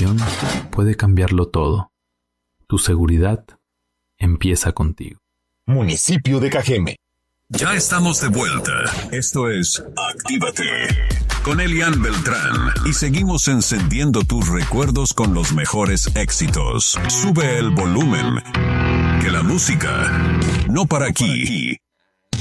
decisión puede cambiarlo todo. Tu seguridad empieza contigo. Municipio de Cajeme. Ya estamos de vuelta. Esto es Actívate con Elian Beltrán y seguimos encendiendo tus recuerdos con los mejores éxitos. Sube el volumen, que la música no para aquí.